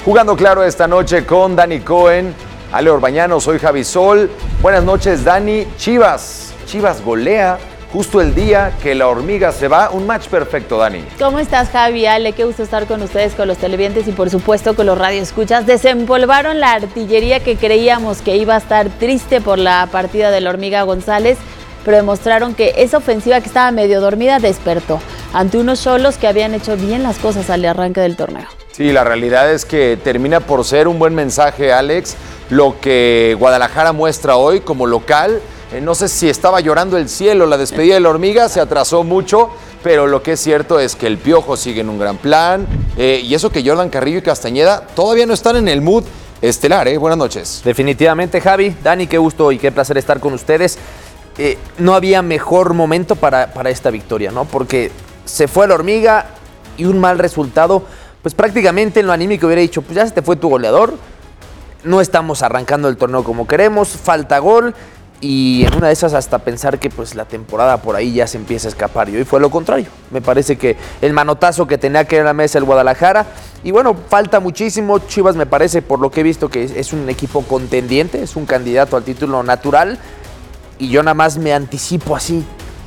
Jugando claro esta noche con Dani Cohen, Ale Orbañano, soy Javi Sol. Buenas noches, Dani. Chivas golea justo el día que la hormiga se va. Un match perfecto, Dani. ¿Cómo estás, Javi? Ale, qué gusto estar con ustedes, con los televidentes y por supuesto con los radioescuchas. Desempolvaron la artillería que creíamos que iba a estar triste por la partida de la hormiga González, pero demostraron que esa ofensiva que estaba medio dormida despertó ante unos Xolos que habían hecho bien las cosas al arranque del torneo. Sí, la realidad es que termina por ser un buen mensaje, Alex, lo que Guadalajara muestra hoy como local. No sé si estaba llorando el cielo, la despedida de la hormiga se atrasó mucho, pero lo que es cierto es que el Piojo sigue en un gran plan, y eso que Jordan Carrillo y Castañeda todavía no están en el mood estelar, Buenas noches. Definitivamente, Javi. Dani, qué gusto y qué placer estar con ustedes. No había mejor momento para esta victoria, ¿no? Porque se fue la hormiga y un mal resultado, pues prácticamente en lo anímico hubiera dicho, pues ya se te fue tu goleador, no estamos arrancando el torneo como queremos, falta gol, y en una de esas hasta pensar que pues la temporada por ahí ya se empieza a escapar, y hoy fue lo contrario. Me parece que el manotazo que tenía que ir a la mesa el Guadalajara, y bueno, falta muchísimo. Chivas me parece, por lo que he visto, que es un equipo contendiente, es un candidato al título natural, y yo nada más me anticipo así,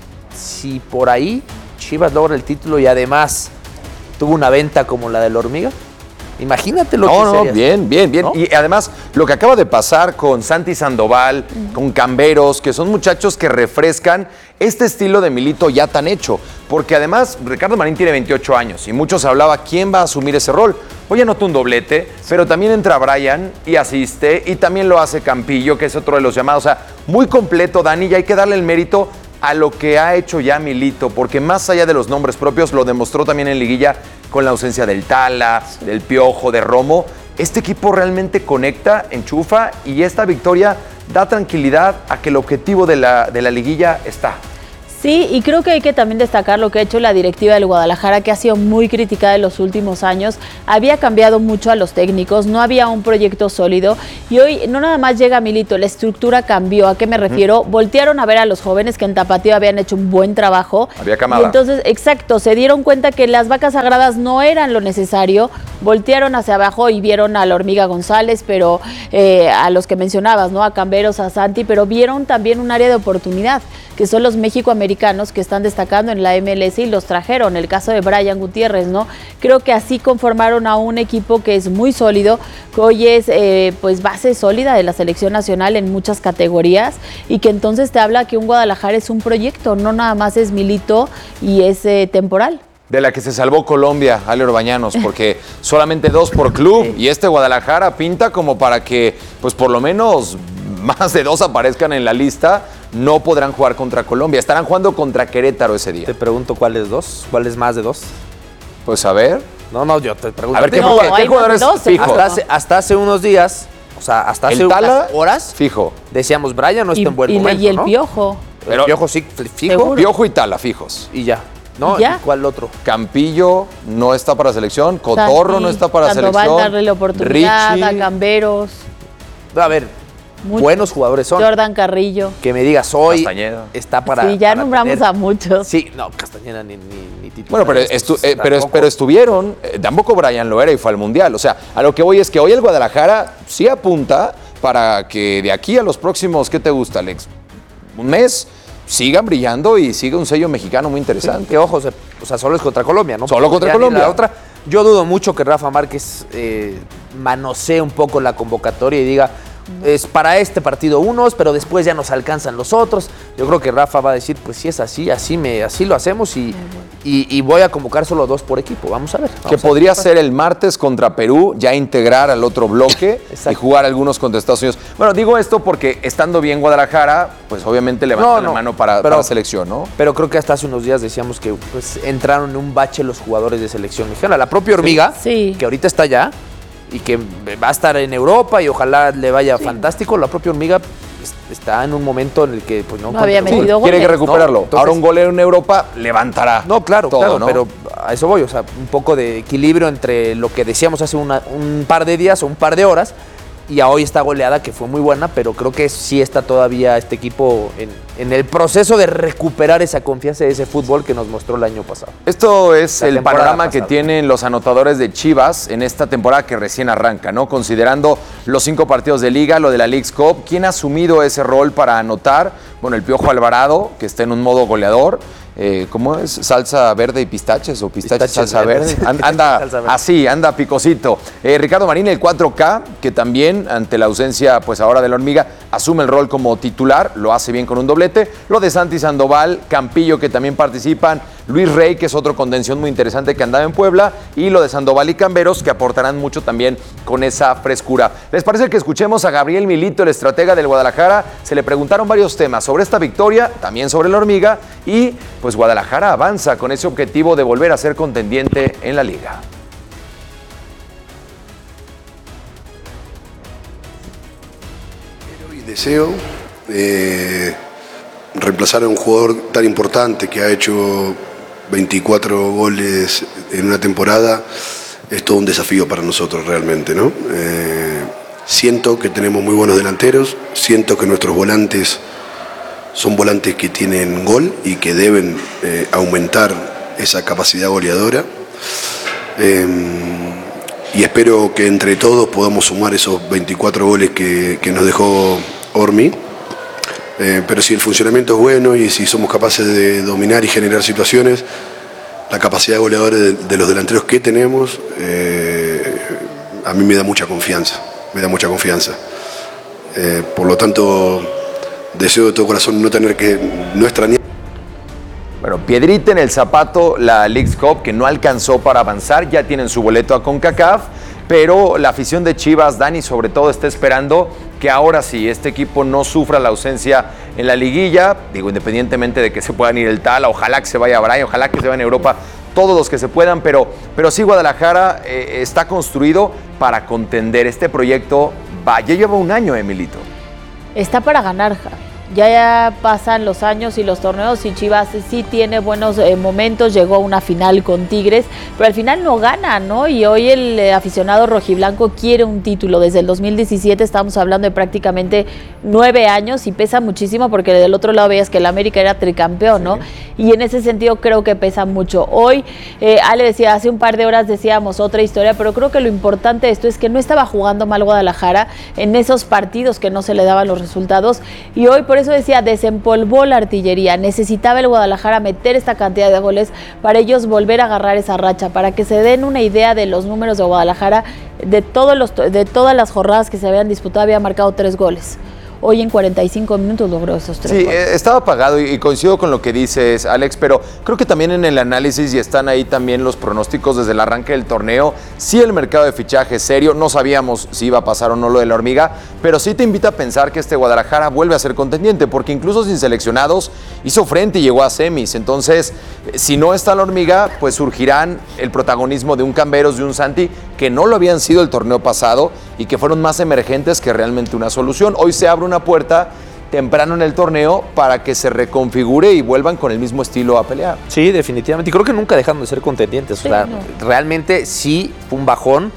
si por ahí Chivas logra el título y además tuvo una venta como la de la hormiga, imagínate lo que sería. Bien. ¿No? Y además, lo que acaba de pasar con Santi Sandoval, con Camberos, que son muchachos que refrescan este estilo de Milito ya tan hecho. Porque además, Ricardo Marín tiene 28 años y muchos hablaba quién va a asumir ese rol. Hoy anotó un doblete, pero también entra Brian y asiste, y también lo hace Campillo, que es otro de los llamados. O sea, muy completo, Dani, y hay que darle el mérito a lo que ha hecho ya Milito, porque más allá de los nombres propios, lo demostró también en liguilla con la ausencia del Tala, del Piojo, de Romo. Este equipo realmente conecta, enchufa, y esta victoria da tranquilidad a que el objetivo de la liguilla está. Sí, y creo que hay que también destacar lo que ha hecho la directiva del Guadalajara, que ha sido muy criticada en los últimos años. Había cambiado mucho a los técnicos, no había un proyecto sólido, y hoy no nada más llega Milito, la estructura cambió. ¿A qué me refiero? Voltearon a ver a los jóvenes que en Tapatío habían hecho un buen trabajo. Había camada. Y entonces, exacto, se dieron cuenta que las vacas sagradas no eran lo necesario, voltearon hacia abajo y vieron a la hormiga González, pero a los que mencionabas, ¿no? A Camberos, a Santi, pero vieron también un área de oportunidad, que son los mexicoamericanos que están destacando en la MLS, y los trajeron, el caso de Brian Gutiérrez, ¿no? Creo que así conformaron a un equipo que es muy sólido, que hoy es pues base sólida de la selección nacional en muchas categorías, y que entonces te habla que un Guadalajara es un proyecto, no nada más es Milito y es temporal. De la que se salvó Colombia, Ale Orbañanos, porque solamente 2 por club, y este Guadalajara pinta como para que, pues por lo menos, más de 2 aparezcan en la lista. No podrán jugar contra Colombia, estarán jugando contra Querétaro ese día. Te pregunto, ¿cuáles 2? ¿Cuáles más de 2? Pues a ver. No, yo te pregunto. A ver, ¿qué jugadores fijos? Hasta hace unos días, o sea, hasta hace unas horas, fijo. Decíamos, Brian no está en buen momento, y el ¿no? Piojo. Pero el Piojo sí, fijo. ¿Seguro? Piojo y Tala, fijos. Y ya. ¿No? ¿Ya? ¿Y cuál otro? Campillo no está para selección, Cotorro Santi, no está para Sandoval, selección. darle la oportunidad, Richie. a Camberos. A ver, buenos jugadores son. Jordan Carrillo. Que me digas hoy Castañeda. está para. Sí, ya para nombramos tener... a muchos. Sí, no, Castañeda ni titular. Bueno, pero estuvieron, tampoco Brian lo era y fue al Mundial. O sea, a lo que voy es que hoy el Guadalajara sí apunta para que de aquí a los próximos, ¿qué te gusta, Alex? Un mes, sigan brillando y siga un sello mexicano muy interesante. Sí, que ojo, o sea, solo es contra Colombia, ¿no? Solo contra ya Colombia. La otra, yo dudo mucho que Rafa Márquez manosee un poco la convocatoria y diga, es para este partido unos, pero después ya nos alcanzan los otros. Yo creo que Rafa va a decir, pues si es así, así lo hacemos, y voy a convocar solo 2 por equipo. Vamos a ver. Que podría ser el martes contra Perú, ya integrar al otro bloque y jugar algunos contra Estados Unidos. Bueno, digo esto porque estando bien Guadalajara, pues obviamente levantan la mano para la selección, ¿no? Pero creo que hasta hace unos días decíamos que pues, entraron en un bache los jugadores de selección mexicana. La propia Hormiga, que ahorita está allá y que va a estar en Europa y ojalá le vaya fantástico, la propia Hormiga está en un momento en el que pues no había metido goles. Quiere que recuperarlo. Entonces, ahora un golero en Europa levantará. No, claro, todo, ¿no? Pero a eso voy, o sea, un poco de equilibrio entre lo que decíamos hace un par de días o un par de horas y a hoy esta goleada que fue muy buena, pero creo que sí está todavía este equipo en el proceso de recuperar esa confianza de ese fútbol que nos mostró el año pasado. Esto es el panorama que tienen los anotadores de Chivas en esta temporada que recién arranca, ¿no? Considerando los 5 partidos de liga, lo de la Leagues Cup, ¿quién ha asumido ese rol para anotar? Bueno, el Piojo Alvarado, que está en un modo goleador. ¿Cómo es? ¿Salsa verde y pistaches? ¿O pistaches salsa verde? Anda salsa verde. Así, anda picosito. Ricardo Marín, el 4K, que también, ante la ausencia, pues ahora de la hormiga, asume el rol como titular, lo hace bien con un doblete. Lo de Santi Sandoval, Campillo, que también participan, Luis Rey, que es otro contención muy interesante que andaba en Puebla, y lo de Sandoval y Camberos, que aportarán mucho también con esa frescura. ¿Les parece que escuchemos a Gabriel Milito, el estratega del Guadalajara? Se le preguntaron varios temas sobre esta victoria, también sobre la hormiga, y pues Guadalajara avanza con ese objetivo de volver a ser contendiente en la liga. Y deseo reemplazar a un jugador tan importante que ha hecho 24 goles en una temporada. Es todo un desafío para nosotros realmente, ¿no? Siento que tenemos muy buenos delanteros, siento que nuestros volantes son volantes que tienen gol y que deben aumentar esa capacidad goleadora. Y espero que entre todos podamos sumar esos 24 goles que nos dejó Ormi. Pero si el funcionamiento es bueno y si somos capaces de dominar y generar situaciones, la capacidad goleadora de los delanteros que tenemos, a mí me da mucha confianza, por lo tanto, deseo de todo corazón no extrañar. Bueno, piedrita en el zapato la Leagues Cup, que no alcanzó para avanzar, ya tienen su boleto a CONCACAF, pero la afición de Chivas, Dani, sobre todo está esperando que ahora sí, este equipo no sufra la ausencia en la liguilla, digo, independientemente de que se puedan ir el Tala, ojalá que se vaya Brian, ojalá que se vaya en Europa, todos los que se puedan, pero sí Guadalajara está construido para contender. Este proyecto ya lleva un año, Emilito. Está para ganar, ya pasan los años y los torneos y Chivas sí tiene buenos momentos, llegó a una final con Tigres, pero al final no gana, ¿no? Y hoy el aficionado rojiblanco quiere un título. Desde el 2017 estamos hablando de prácticamente 9 años y pesa muchísimo porque del otro lado veías que el América era tricampeón, ¿no? Y en ese sentido creo que pesa mucho. Hoy, Ale decía, hace un par de horas decíamos otra historia, pero creo que lo importante de esto es que no estaba jugando mal Guadalajara en esos partidos que no se le daban los resultados, y hoy por eso decía, desempolvó la artillería. Necesitaba el Guadalajara meter esta cantidad de goles para ellos volver a agarrar esa racha, para que se den una idea de los números de Guadalajara. De todas las jornadas que se habían disputado había marcado 3 goles. Hoy en 45 minutos logró esos 3 goles. Sí, estaba apagado y coincido con lo que dices, Alex, pero creo que también en el análisis y están ahí también los pronósticos desde el arranque del torneo. Sí, el mercado de fichaje es serio, no sabíamos si iba a pasar o no lo de la hormiga, pero sí te invita a pensar que este Guadalajara vuelve a ser contendiente, porque incluso sin seleccionados hizo frente y llegó a semis. Entonces, si no está la hormiga, pues surgirán el protagonismo de un Camberos, de un Santi, que no lo habían sido el torneo pasado y que fueron más emergentes que realmente una solución. Hoy se abre una puerta temprano en el torneo para que se reconfigure y vuelvan con el mismo estilo a pelear. Sí, definitivamente. Y creo que nunca dejaron de ser contendientes. Sí, o sea, no. Realmente sí fue un bajón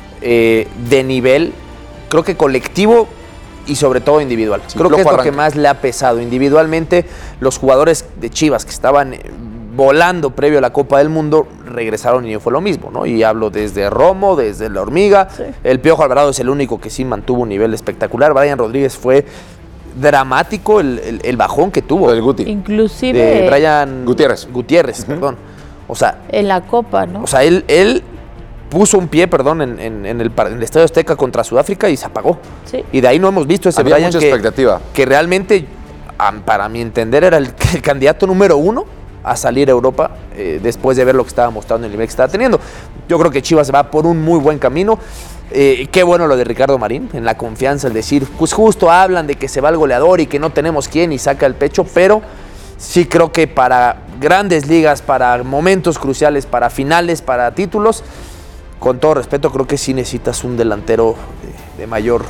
de nivel, creo que colectivo y sobre todo individual. Sí, creo que es lo que más le ha pesado. Individualmente, los jugadores de Chivas que estaban volando previo a la Copa del Mundo regresaron y fue lo mismo, ¿no? Y hablo desde Romo, desde la hormiga. Sí. El Piojo Alvarado es el único que sí mantuvo un nivel espectacular. Brian Rodríguez fue dramático el bajón que tuvo. El Guti. Inclusive de Brian Gutiérrez, perdón. O sea, en la Copa, ¿no? O sea, él puso un pie, en el Estadio Azteca contra Sudáfrica y se apagó. Sí. Y de ahí no hemos visto ese Había Brian mucha expectativa. Que realmente, para mi entender, era el candidato número 1 a salir a Europa después de ver lo que estaba mostrando, el nivel que estaba teniendo. Yo creo que Chivas va por un muy buen camino. Qué bueno lo de Ricardo Marín, en la confianza, el decir, pues justo hablan de que se va el goleador y que no tenemos quién y saca el pecho, pero sí creo que para grandes ligas, para momentos cruciales, para finales, para títulos, con todo respeto, creo que sí necesitas un delantero de mayor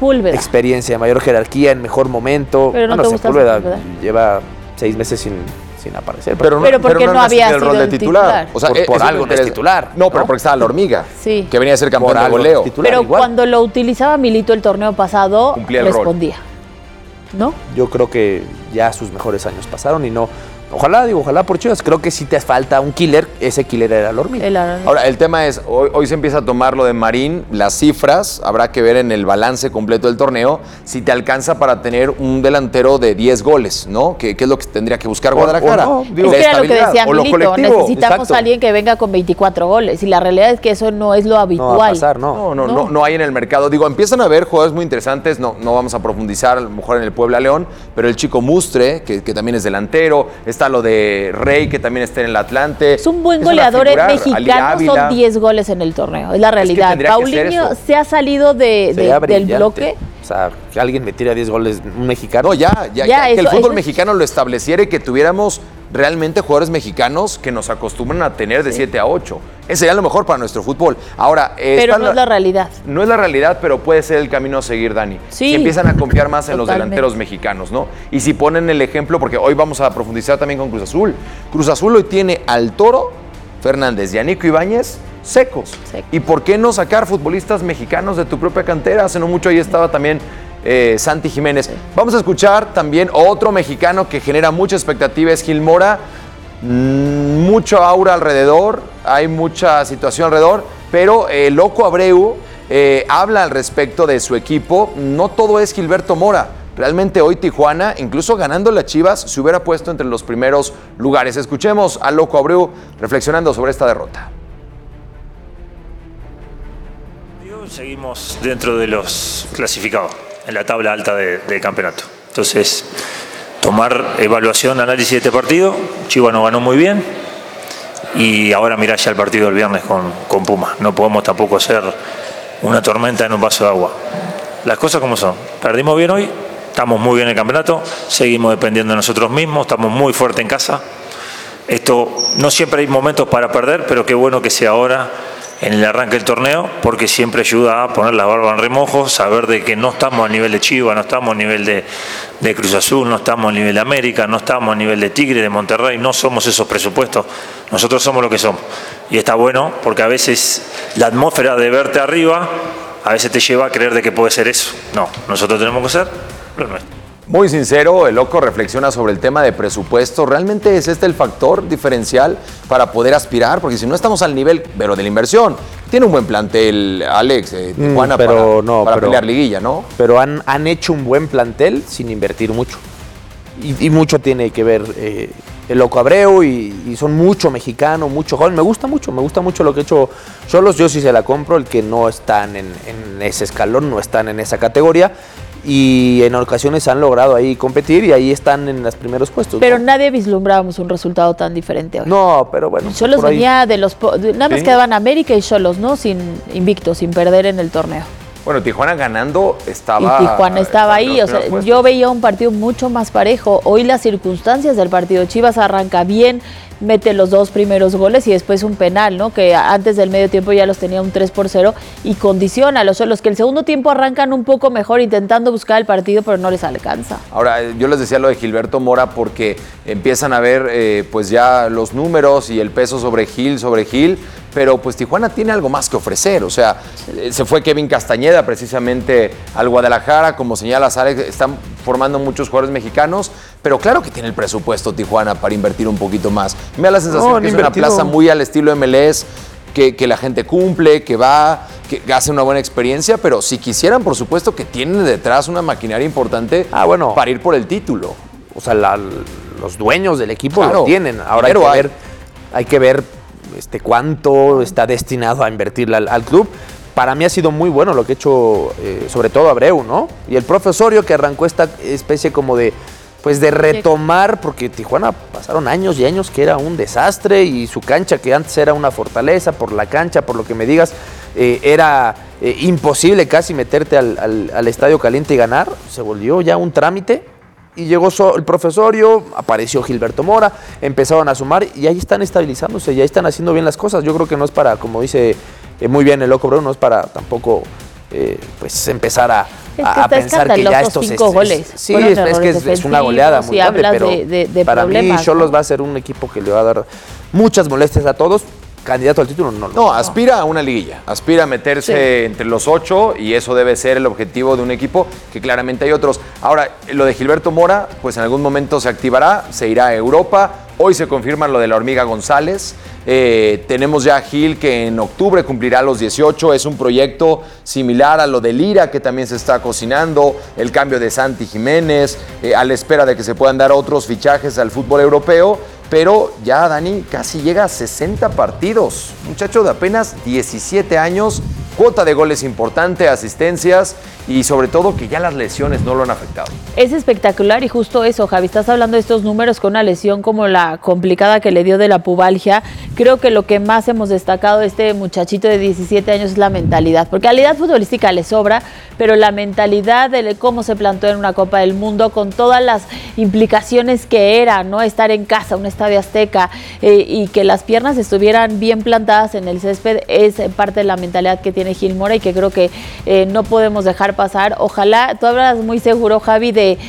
experiencia, de mayor jerarquía, en mejor momento. Pero no te gusta Sepúlveda lleva 6 meses sin aparecer. Pero porque no había el rol sido de el titular. titular. O sea, Por eso algo no es titular. No, pero porque estaba la hormiga, Sí. que venía a ser campeón Por de algo goleo. es titular. Pero igual. cuando lo utilizaba Milito el torneo pasado, Cumplía el rol. respondía. ¿No? Yo creo que ya sus mejores años pasaron y no. Ojalá por Chivas. Creo que sí te falta un killer. Ese killer era la hormiga. Ahora, el tema es, hoy se empieza a tomar lo de Marín, las cifras, habrá que ver en el balance completo del torneo si te alcanza para tener un delantero de 10 goles, ¿no? Que es lo que tendría que buscar Guadalajara. o no, Es que era lo que decía o lo Milito, colectivo. necesitamos Exacto. a alguien que venga con 24 goles. Y la realidad es que eso no es lo habitual. No va a pasar, no. No hay en el mercado. Digo, empiezan a haber jugadores muy interesantes, no vamos a profundizar a lo mejor en el Puebla León, pero el chico Mustre, que también es delantero, está lo de Rey, que también está en el Atlante. Es un buen una goleador figura, Ali mexicano, Ávila. son 10 goles en el torneo, es la realidad. tendría que ser Paulinho eso. se ha salido Sería del brillante. bloque. O sea, que alguien me tira 10 goles, un mexicano. No, ya que el eso- fútbol eso- mexicano lo estableciera y que tuviéramos realmente jugadores mexicanos que nos acostumbran a tener de 7 a 8. Ese sería lo mejor para nuestro fútbol. Ahora, Pero no es la realidad. No es la realidad, pero puede ser el camino a seguir, Dani. Sí. Si empiezan a confiar más en los Totalmente. delanteros mexicanos, ¿no? Y si ponen el ejemplo, porque hoy vamos a profundizar también con Cruz Azul. Cruz Azul hoy tiene al Toro Fernández y a Nico Ibáñez secos. ¿Y por qué no sacar futbolistas mexicanos de tu propia cantera? Hace no mucho ahí estaba también Santi Jiménez. Vamos a escuchar también otro mexicano que genera mucha expectativa, es Gil Mora. Mucho aura alrededor, hay mucha situación alrededor, pero Loco Abreu habla al respecto de su equipo. No todo es Gilberto Mora. Realmente hoy Tijuana, incluso ganando las Chivas, se hubiera puesto entre los primeros lugares. Escuchemos a Loco Abreu reflexionando sobre esta derrota. Seguimos dentro de los clasificados, en la tabla alta del campeonato. Entonces, tomar evaluación, análisis de este partido. Chivas nos ganó muy bien y ahora mirá ya el partido del viernes con Puma. No podemos tampoco hacer una tormenta en un vaso de agua. Las cosas como son. Perdimos bien hoy, estamos muy bien en el campeonato, seguimos dependiendo de nosotros mismos, estamos muy fuertes en casa. Esto no siempre hay momentos para perder, pero qué bueno que sea ahora en el arranque del torneo, porque siempre ayuda a poner la barba en remojo, saber de que no estamos a nivel de Chivas, no estamos a nivel de Cruz Azul, no estamos a nivel de América, no estamos a nivel de Tigre, de Monterrey, no somos esos presupuestos, nosotros somos lo que somos. Y está bueno, porque a veces la atmósfera de verte arriba, a veces te lleva a creer de que puede ser eso. No, nosotros tenemos que ser lo nuestro. Muy sincero, el Loco reflexiona sobre el tema de presupuesto. ¿Realmente es este el factor diferencial para poder aspirar? Porque si no estamos al nivel, pero de la inversión, tiene un buen plantel, Alex, Tijuana, para pelear liguilla, ¿no? Pero han hecho un buen plantel sin invertir mucho. Y mucho tiene que ver el Loco Abreu y son mucho mexicano, mucho joven. Me gusta mucho lo que ha hecho Xolos. Yo sí se la compro, el que no están en ese escalón, no están en esa categoría. Y en ocasiones han logrado ahí competir y ahí están en los primeros puestos. Pero ¿no? nadie vislumbrábamos un resultado tan diferente hoy. No, pero bueno. Xolos por ahí. venía de los... Nada más Sí. quedaban América y Xolos, ¿no? Invicto, sin perder en el torneo. Bueno, Tijuana ganando Y estaba... Tijuana estaba en los ahí, o sea, primeros yo puestos. veía un partido mucho más parejo. Hoy las circunstancias del partido, Chivas arranca bien, mete los 2 primeros goles y después un penal, ¿no? Que antes del medio tiempo ya los tenía un 3-0 y condiciona a los Xolos, que el segundo tiempo arrancan un poco mejor intentando buscar el partido, pero no les alcanza. Ahora, yo les decía lo de Gilberto Mora porque empiezan a ver pues ya los números y el peso sobre Gil, pero pues Tijuana tiene algo más que ofrecer. O sea, se fue Kevin Castañeda precisamente al Guadalajara, como señalas, Alex, están formando muchos jugadores mexicanos, pero claro que tiene el presupuesto Tijuana para invertir un poquito más. Me da la sensación que es una plaza muy al estilo MLS, que la gente cumple, que va, que hace una buena experiencia, pero si quisieran, por supuesto, que tienen detrás una maquinaria importante para ir por el título. O sea, los dueños del equipo Claro, lo tienen. Ahora hay que ver cuánto está destinado a invertirle al club. Para mí ha sido muy bueno lo que ha hecho, sobre todo Abreu, ¿no? Y el profesorio que arrancó esta especie como de retomar, porque Tijuana pasaron años y años que era un desastre y su cancha, que antes era una fortaleza, por la cancha, por lo que me digas, era imposible casi meterte al Estadio Caliente y ganar, se volvió ya un trámite. Y llegó el profesorio, apareció Gilberto Mora, empezaron a sumar y ahí están estabilizándose, ya están haciendo bien las cosas. Yo creo que no es para, como dice muy bien el Loco Abreu, no es para tampoco pues empezar que a está pensar que ya escandaloso, estos 5 goles. Sí, Fueron es que errores es una goleada muy defensivos y grande, hablas pero de para mí problemas, Xolos ¿no? va a ser un equipo que le va a dar muchas molestias a todos. Candidato al título, no. No, aspira a una liguilla, aspira a meterse entre los 8 y eso debe ser el objetivo de un equipo que claramente hay otros. Ahora, lo de Gilberto Mora, pues en algún momento se activará, se irá a Europa. Hoy se confirma lo de la Hormiga González. Tenemos ya a Gil que en octubre cumplirá los 18. Es un proyecto similar a lo de Lira que también se está cocinando. El cambio de Santi Jiménez, a la espera de que se puedan dar otros fichajes al fútbol europeo. Pero ya Dani casi llega a 60 partidos. Muchacho de apenas 17 años, cuota de goles importante, asistencias y sobre todo que ya las lesiones no lo han afectado. Es espectacular y justo eso, Javi, estás hablando de estos números con una lesión como la complicada que le dio de la pubalgia. Creo que lo que más hemos destacado de este muchachito de 17 años es la mentalidad, porque calidad futbolística le sobra, pero la mentalidad de cómo se plantó en una Copa del Mundo con todas las implicaciones que era, ¿no? Estar en casa, un estadio Azteca y que las piernas estuvieran bien plantadas en el césped es parte de la mentalidad que tiene Gil Mora y que creo que no podemos dejar pasar. Ojalá, tú hablas muy seguro, Javi, de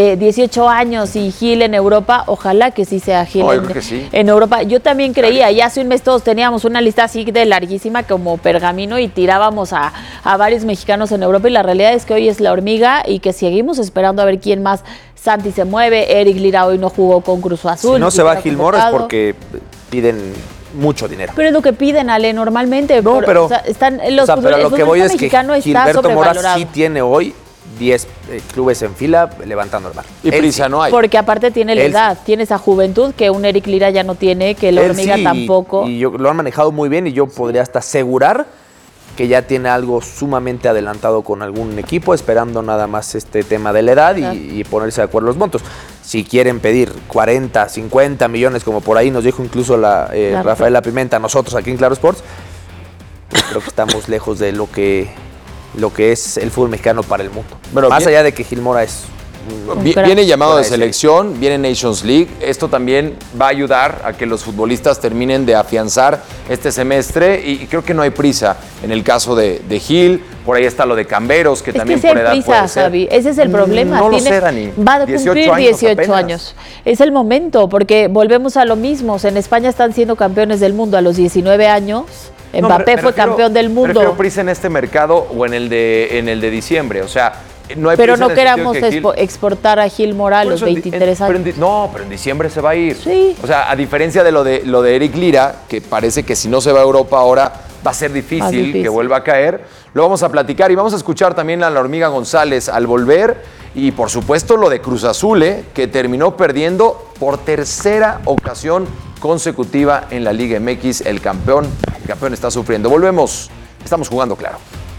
18 años y Gil en Europa, ojalá que sí sea Gil en Europa. Yo también creía, y hace un mes todos teníamos una lista así de larguísima como pergamino y tirábamos a varios mexicanos en Europa y la realidad es que hoy es la Hormiga y que seguimos esperando a ver quién más. Santi se mueve, Eric Lira hoy no jugó con Cruz Azul. Si no se va Gil Mora es porque piden mucho dinero. Pero es lo que piden, Ale, normalmente. No, pero, o sea, están los pero lo que voy es que Gilberto Mora sí tiene tiene hoy 10 clubes en fila levantando el bar. Y prisa no hay. Porque aparte tiene la edad, tiene esa juventud que un Eric Lira ya no tiene, que la Hormiga tampoco. Y lo han manejado muy bien y yo podría hasta asegurar que ya tiene algo sumamente adelantado con algún equipo, esperando nada más este tema de la edad y ponerse de acuerdo los montos. Si quieren pedir 40, 50 millones, como por ahí nos dijo incluso Rafaela Pimenta, nosotros aquí en Claro Sports, creo que estamos lejos de lo que es el fútbol mexicano para el mundo. Bueno, más allá de que Gil Mora es... Viene llamado de selección, viene Nations League. Esto también va a ayudar a que los futbolistas terminen de afianzar este semestre y creo que no hay prisa en el caso de Gil. Por ahí está lo de Camberos, que también por edad prisa, puede ser. Javi. Ese es el problema. No lo sé, Dani. Va a cumplir 18 años. Es el momento, porque volvemos a lo mismo. En España están siendo campeones del mundo a los 19 años. Mbappé fue campeón del mundo. Prefiero prisa en este mercado o en el de diciembre. O sea, no hay pero prisa. No queramos exportar a Gil Mora a los 23 años. Pero en diciembre se va a ir. Sí. O sea, a diferencia de lo de Eric Lira, que parece que si no se va a Europa ahora va a ser difícil que vuelva a caer, lo vamos a platicar y vamos a escuchar también a la Hormiga González al volver y por supuesto lo de Cruz Azul, que terminó perdiendo por tercera ocasión consecutiva en la Liga MX. El campeón está sufriendo. Volvemos, estamos jugando claro.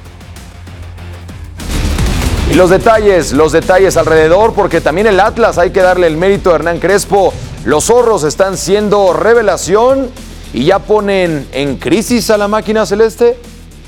Y los detalles alrededor, porque también el Atlas, hay que darle el mérito a Hernán Crespo. Los zorros están siendo revelación y ya ponen en crisis a la máquina celeste.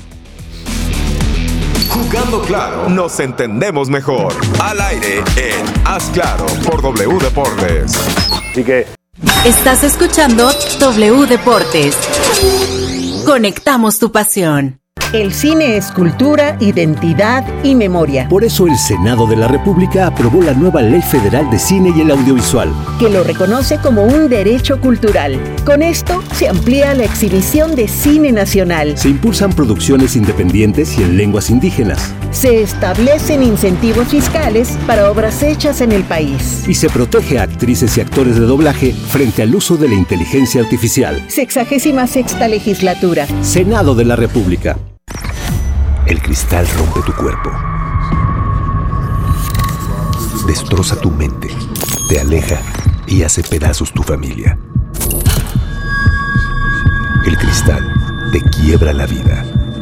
Jugando claro, nos entendemos mejor. Al aire en Haz Claro por W Deportes. Así que estás escuchando W Deportes. Conectamos tu pasión. El cine es cultura, identidad y memoria. Por eso el Senado de la República aprobó la nueva Ley Federal de Cine y el Audiovisual, que lo reconoce como un derecho cultural. Con esto se amplía la exhibición de cine nacional. Se impulsan producciones independientes y en lenguas indígenas. Se establecen incentivos fiscales para obras hechas en el país. Y se protege a actrices y actores de doblaje frente al uso de la inteligencia artificial. 66ª legislatura. Senado de la República. El cristal rompe tu cuerpo, destroza tu mente, te aleja y hace pedazos tu familia. El cristal te quiebra la vida.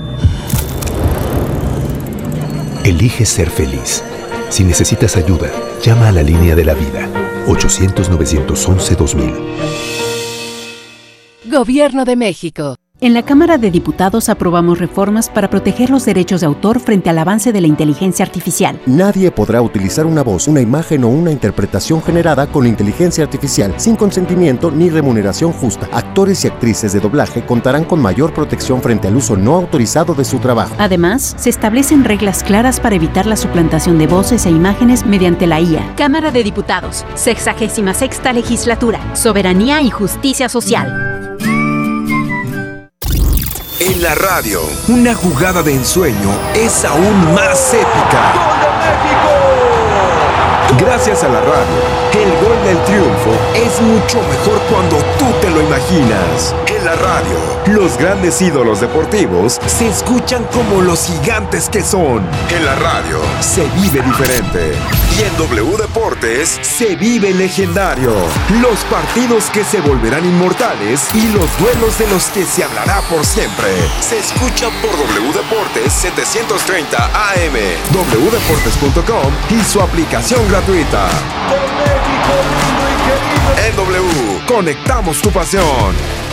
Elige ser feliz. Si necesitas ayuda, llama a la línea de la vida, 800-911-2000. Gobierno de México. En la Cámara de Diputados aprobamos reformas para proteger los derechos de autor frente al avance de la inteligencia artificial. Nadie podrá utilizar una voz, una imagen o una interpretación generada con inteligencia artificial sin consentimiento ni remuneración justa. Actores y actrices de doblaje contarán con mayor protección frente al uso no autorizado de su trabajo. Además, se establecen reglas claras para evitar la suplantación de voces e imágenes mediante la IA. Cámara de Diputados, 66ª Legislatura, Soberanía y Justicia Social. En la radio, una jugada de ensueño es aún más épica. ¡Gol de México! Gracias a la radio, el gol del triunfo es mucho mejor cuando tú te lo imaginas. En la radio, los grandes ídolos deportivos se escuchan como los gigantes que son. En la radio, se vive diferente. Y en W Deportes, se vive legendario. Los partidos que se volverán inmortales y los duelos de los que se hablará por siempre. Se escuchan por W Deportes 730 AM, wdeportes.com y su aplicación gratuita. En W, conectamos tu pasión.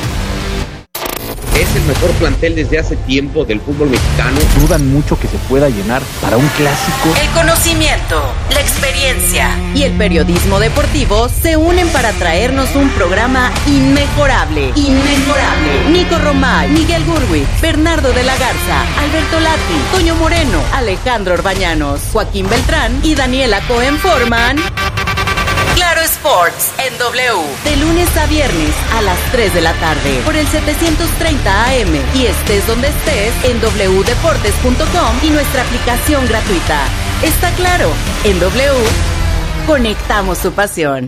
Es el mejor plantel desde hace tiempo del fútbol mexicano. Dudan mucho que se pueda llenar para un clásico. El conocimiento, la experiencia y el periodismo deportivo se unen para traernos un programa inmejorable. Inmejorable. Nico Romay, Miguel Gurwitz, Bernardo de la Garza, Alberto Lati, Toño Moreno, Alejandro Orbañanos, Joaquín Beltrán y Daniela Cohen forman Claro Sports en W, de lunes a viernes a las 3 de la tarde por el 730 AM y estés donde estés en wdeportes.com y nuestra aplicación gratuita. Está claro, en W conectamos tu pasión.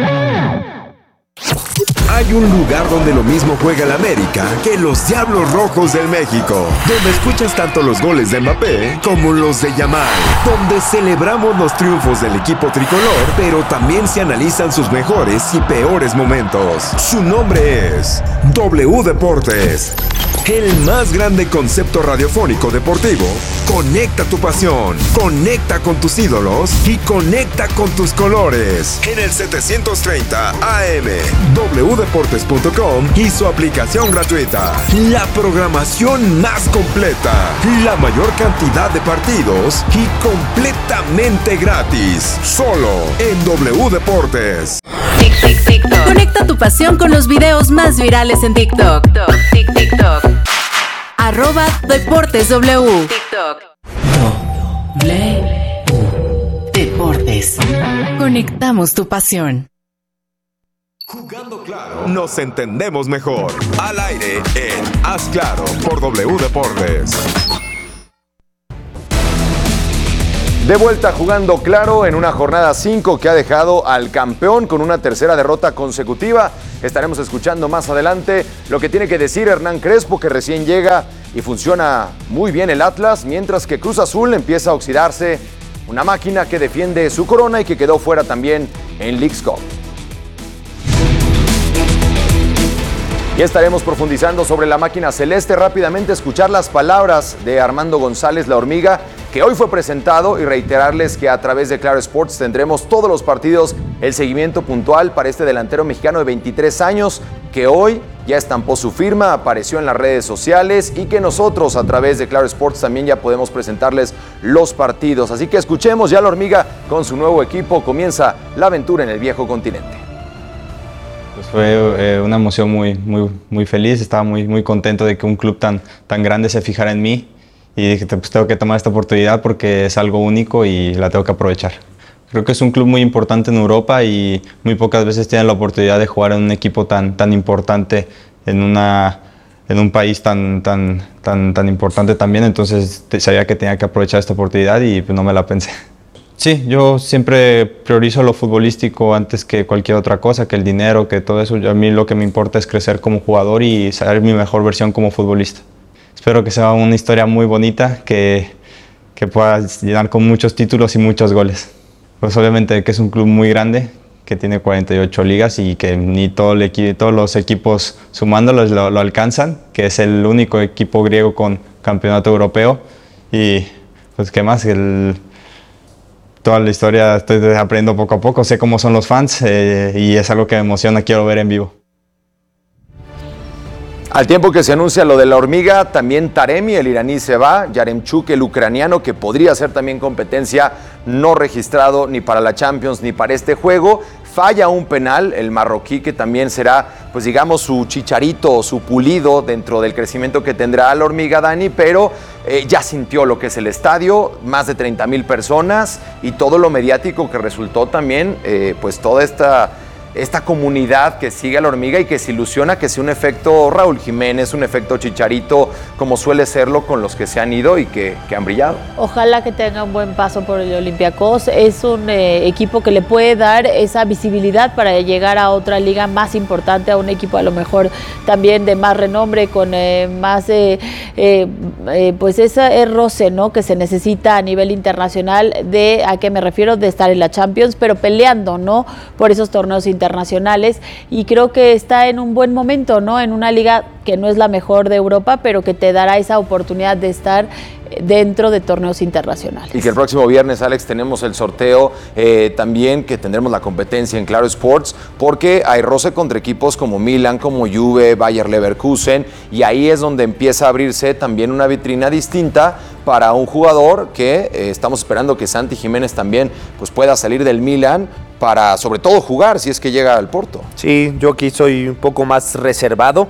Hay un lugar donde lo mismo juega el América que los Diablos Rojos del México, donde escuchas tanto los goles de Mbappé como los de Yamal, donde celebramos los triunfos del equipo tricolor, pero también se analizan sus mejores y peores momentos. Su nombre es W Deportes, el más grande concepto radiofónico deportivo. Conecta tu pasión, conecta con tus ídolos y conecta con tus colores. En el 730 AM, wdeportes.com y su aplicación gratuita. La programación más completa, la mayor cantidad de partidos y completamente gratis. Solo en W Deportes. TikTok. Conecta tu pasión con los videos más virales en TikTok. TikTok. @DeportesW. TikTok. Deportes. Conectamos tu pasión. Jugando claro, nos entendemos mejor. Al aire en Haz Claro por W Deportes. De vuelta jugando claro en una jornada 5 que ha dejado al campeón con una tercera derrota consecutiva. Estaremos escuchando más adelante lo que tiene que decir Hernán Crespo, que recién llega y funciona muy bien el Atlas, mientras que Cruz Azul empieza a oxidarse, una máquina que defiende su corona y que quedó fuera también en Leagues Cup. Y estaremos profundizando sobre la máquina celeste. Rápidamente escuchar las palabras de Armando González, la hormiga, que hoy fue presentado, y reiterarles que a través de Claro Sports tendremos todos los partidos, el seguimiento puntual para este delantero mexicano de 23 años, que hoy ya estampó su firma, apareció en las redes sociales y que nosotros a través de Claro Sports también ya podemos presentarles los partidos. Así que escuchemos ya a la hormiga con su nuevo equipo. Comienza la aventura en el viejo continente. Pues fue una emoción muy feliz, estaba muy contento de que un club tan grande se fijara en mí y dije, pues tengo que tomar esta oportunidad porque es algo único y la tengo que aprovechar. Creo que es un club muy importante en Europa y muy pocas veces tienen la oportunidad de jugar en un equipo tan importante en un país tan importante también, entonces sabía que tenía que aprovechar esta oportunidad y pues no me la pensé. Sí, yo siempre priorizo lo futbolístico antes que cualquier otra cosa, que el dinero, que todo eso. A mí lo que me importa es crecer como jugador y ser mi mejor versión como futbolista. Espero que sea una historia muy bonita, que pueda llenar con muchos títulos y muchos goles. Pues obviamente que es un club muy grande, que tiene 48 ligas y que ni todos los equipos sumándolos lo alcanzan, que es el único equipo griego con campeonato europeo. Y pues qué más, toda la historia estoy aprendiendo poco a poco, sé cómo son los fans y es algo que me emociona, quiero ver en vivo. Al tiempo que se anuncia lo de la hormiga, también Taremi, el iraní, se va. Yaremchuk, el ucraniano, que podría ser también competencia, no registrado ni para la Champions ni para este juego. Falla un penal, el marroquí, que también será, pues digamos, su chicharito o su pulido dentro del crecimiento que tendrá la hormiga, Dani, pero ya sintió lo que es el estadio, más de 30,000 personas y todo lo mediático que resultó también, pues toda esta comunidad que sigue a la hormiga y que se ilusiona que sea un efecto Raúl Jiménez, un efecto Chicharito, como suele serlo con los que se han ido y que han brillado. Ojalá que tenga un buen paso por el Olympiacos. Es un equipo que le puede dar esa visibilidad para llegar a otra liga más importante, a un equipo a lo mejor también de más renombre, con más pues ese roce, ¿no?, que se necesita a nivel internacional. ¿A qué me refiero? De estar en la Champions, pero peleando, ¿no?, por esos torneos internacionales, y creo que está en un buen momento, ¿no?, en una liga que no es la mejor de Europa, pero que te dará esa oportunidad de estar dentro de torneos internacionales. Y que el próximo viernes, Alex, tenemos el sorteo también, que tendremos la competencia en Claro Sports, porque hay roce contra equipos como Milan, como Juve, Bayer Leverkusen, y ahí es donde empieza a abrirse también una vitrina distinta para un jugador que estamos esperando que Santi Jiménez también pues pueda salir del Milan para sobre todo jugar si es que llega al Porto. Sí, yo aquí soy un poco más reservado.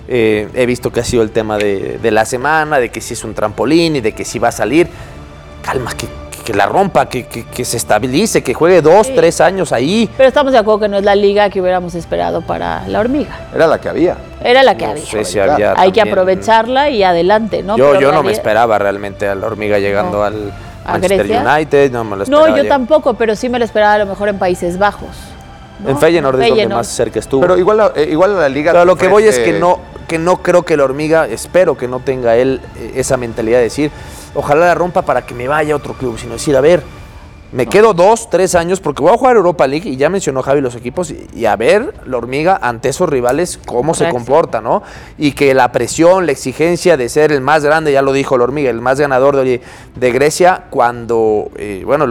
He visto que ha sido el tema de la semana, de que si es un trampolín y de que si va a salir. Calma, que la rompa, que se estabilice, que juegue 2-3 años ahí. Pero estamos de acuerdo que no es la liga que hubiéramos esperado para la hormiga. Era la que había. Era la que había. Sé si había Hay que aprovecharla y adelante, ¿no? Yo no me esperaba realmente a la hormiga llegando al Manchester United. No me lo esperaba. No, yo tampoco, pero sí me lo esperaba a lo mejor en Países Bajos, ¿no? En Feyenoord es donde más cerca estuvo. Pero igual a la liga. Pero lo que voy es que no creo que la hormiga, espero que no tenga él esa mentalidad de decir, ojalá la rompa para que me vaya a otro club, sino decir, a ver, me quedo 2-3 años porque voy a jugar Europa League, y ya mencionó Javi los equipos, y a ver la hormiga ante esos rivales cómo se comporta, ¿no? Y que la presión, la exigencia de ser el más grande, ya lo dijo la hormiga, el más ganador de Grecia, cuando, bueno, la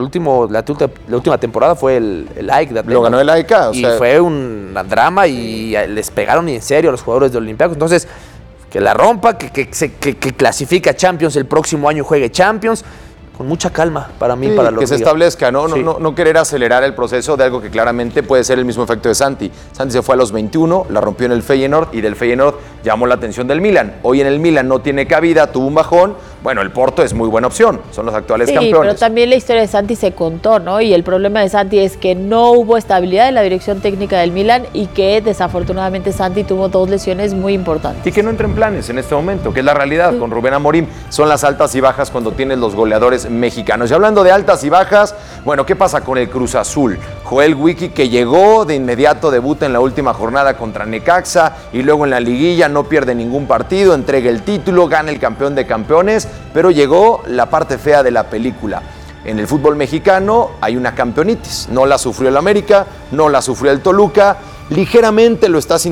última temporada fue el AEK de Atenas. Lo ganó el AEK, o sea, fue un drama y les pegaron en serio a los jugadores de Olympiacos. Entonces, que la rompa, que clasifique a Champions el próximo año, juegue Champions, con mucha calma para mí, para los que se establezca, ¿no? Sí. No querer acelerar el proceso de algo que claramente puede ser el mismo efecto de Santi. Santi se fue a los 21, la rompió en el Feyenoord, y del Feyenoord llamó la atención del Milan. Hoy en el Milan no tiene cabida, tuvo un bajón. Bueno, el Porto es muy buena opción, son los actuales campeones. Pero también la historia de Santi se contó, ¿no? Y el problema de Santi es que no hubo estabilidad en la dirección técnica del Milan, y que desafortunadamente Santi tuvo 2 lesiones muy importantes. Y que no entra en planes en este momento, que es la realidad con Rubén Amorim. Son las altas y bajas cuando tienes los goleadores mexicanos. Y hablando de altas y bajas, bueno, ¿qué pasa con el Cruz Azul? Joel Wiki, que llegó de inmediato, debuta en la última jornada contra Necaxa, y luego en la liguilla no pierde ningún partido, entrega el título, gana el campeón de campeones, pero llegó la parte fea de la película. En el fútbol mexicano hay una campeonitis. No la sufrió el América, no la sufrió el Toluca, ligeramente lo está sintiendo